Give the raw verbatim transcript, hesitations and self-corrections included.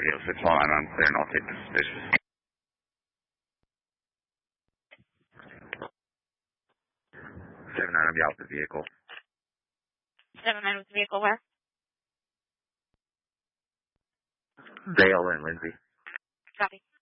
Yo six one, I'm clear, and I'll take this suspicious. seven nine, I'll be out with the vehicle. seven nine with the vehicle where? Dale and Lindsay. Copy.